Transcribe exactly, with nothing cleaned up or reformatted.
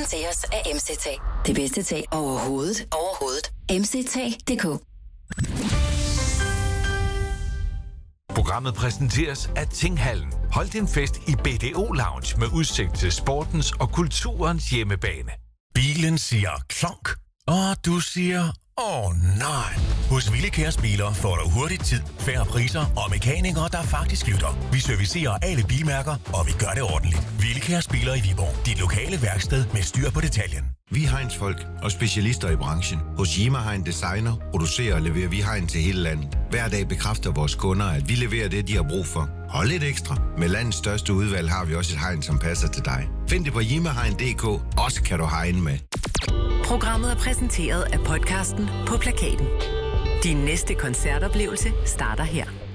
præsenteres af M C Tag. Det bedste tag overhovedet. Overhovedet. M C Tag punktum d k. Programmet præsenteres af Tinghallen. Hold din fest i B D O Lounge med udsigt til sportens og kulturens hjemmebane. Bilen siger klonk, og du siger åh oh, nej. Hos Villecars Biler får du hurtigt tid, færre priser og mekanikere, der faktisk lytter. Vi servicerer alle bilmærker, og vi gør det ordentligt. Villecars Biler i Viborg. Dit lokale værksted med styr på detaljen. Vi er Heinz-folk og specialister i branchen. Hos Yima Hein Designer producerer og leverer vi hegn til hele landet. Hver dag bekræfter vores kunder, at vi leverer det, de har brug for. Og lidt ekstra. Med landets største udvalg har vi også et hegn, som passer til dig. Find det på yima hein punktum d k. Også kan du hegne med. Programmet er præsenteret af podcasten På Plakaten. Din næste koncertoplevelse starter her.